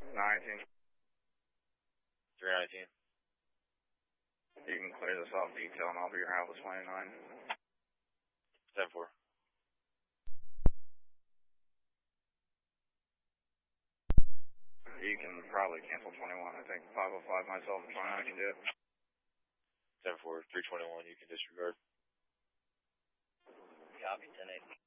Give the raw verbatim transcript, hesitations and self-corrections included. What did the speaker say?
nineteen. three nineteen. You can clear this off detail and I'll be your Atlas twenty-nine. ten four. You can probably cancel twenty-one. I think five oh five myself and twenty-nine can do it. ten four, three twenty-one, you can disregard. Copy, ten eight.